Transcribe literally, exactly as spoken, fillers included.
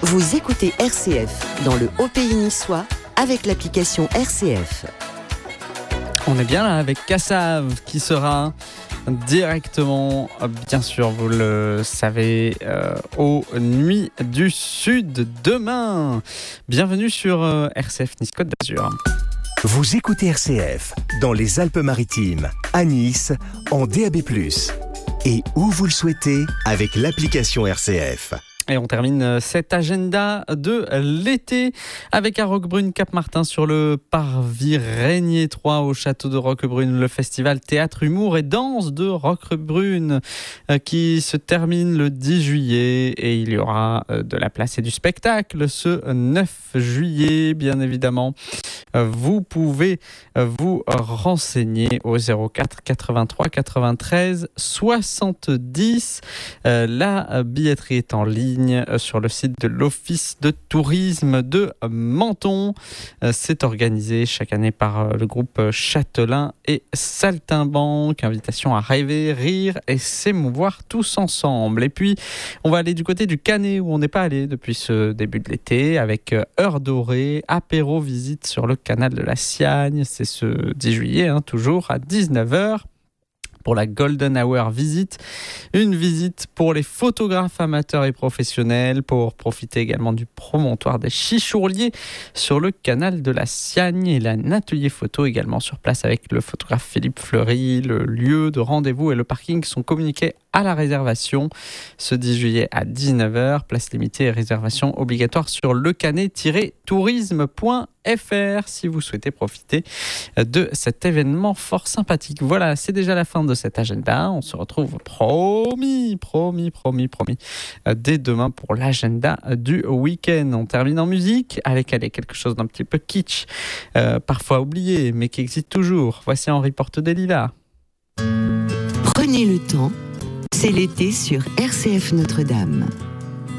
Vous écoutez R C F dans le Haut Pays niçois avec l'application R C F. On est bien là avec Kassav qui sera directement, bien sûr, vous le savez, euh, aux Nuits du Sud demain. Bienvenue sur euh, R C F Nice Côte d'Azur. Vous écoutez R C F dans les Alpes-Maritimes, à Nice, en D A B plus. Et où vous le souhaitez avec l'application R C F. Et on termine cet agenda de l'été avec à Roquebrune, Cap-Martin sur le parvis Régnier trois au château de Roquebrune, le festival Théâtre, Humour et Danse de Roquebrune qui se termine le dix juillet et il y aura de la place et du spectacle ce neuf juillet, bien évidemment. Vous pouvez vous renseigner au zéro quatre quatre-vingt-trois quatre-vingt-treize soixante-dix. La billetterie est en ligne sur le site de l'Office de tourisme de Menton. C'est organisé chaque année par le groupe Châtelain et Saltimbanque. Invitation à rêver, rire et s'émouvoir tous ensemble. Et puis, on va aller du côté du Canet où on n'est pas allé depuis ce début de l'été avec Heure Dorée, apéro visite sur le canal de la Siagne. C'est ce dix juillet, hein, toujours à dix-neuf heures. Pour la Golden Hour visite, une visite pour les photographes amateurs et professionnels, pour profiter également du promontoire des Chichourliers sur le canal de la Siagne et un atelier photo également sur place avec le photographe Philippe Fleury. Le lieu de rendez-vous et le parking sont communiqués à la réservation ce dix juillet à dix-neuf heures. Place limitée et réservation obligatoire sur lecanet-tourisme point f r si vous souhaitez profiter de cet événement fort sympathique. Voilà, c'est déjà la fin de cet agenda. On se retrouve promis, promis, promis, promis dès demain pour l'agenda du week-end. On termine en musique avec allez, quelque chose d'un petit peu kitsch, euh, parfois oublié, mais qui existe toujours. Voici Henri Porte des Lilas. Prenez le temps, c'est l'été sur R C F Notre-Dame.